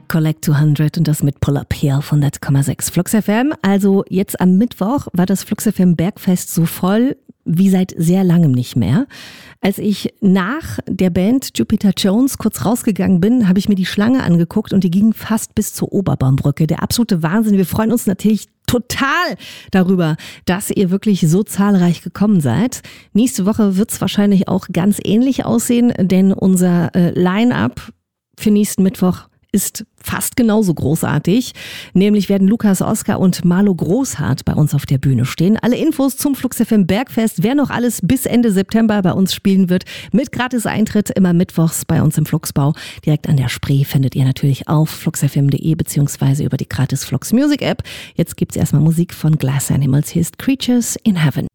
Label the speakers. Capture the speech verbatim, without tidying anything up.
Speaker 1: Collect zweihundert und das mit Pull Up hier auf hundert Komma sechs Flux F M. Also jetzt am Mittwoch war das Flux F M Bergfest so voll wie seit sehr langem nicht mehr. Als ich nach der Band Jupiter Jones kurz rausgegangen bin, habe ich mir die Schlange angeguckt und die ging fast bis zur Oberbaumbrücke. Der absolute Wahnsinn. Wir freuen uns natürlich total darüber, dass ihr wirklich so zahlreich gekommen seid. Nächste Woche wird es wahrscheinlich auch ganz ähnlich aussehen, denn unser äh, Line-Up für nächsten Mittwoch ist fast genauso großartig. Nämlich werden Lukas Oskar und Marlo Großhardt bei uns auf der Bühne stehen. Alle Infos zum Flux F M Bergfest, wer noch alles bis Ende September bei uns spielen wird, mit Gratis-Eintritt immer mittwochs bei uns im Fluxbau. Direkt an der Spree findet ihr natürlich auf fluxfm punkt de beziehungsweise über die Gratis Flux Music App. Jetzt gibt's erstmal Musik von Glass Animals. Hier ist Creatures in Heaven.